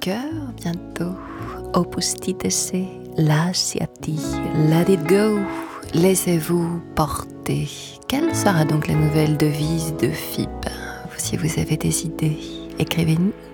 cœur bientôt. Opus-ti-te-se, lasciati, let it go. Laissez-vous porter. Quelle sera donc la nouvelle devise de FIB? Si vous avez des idées, écrivez-nous.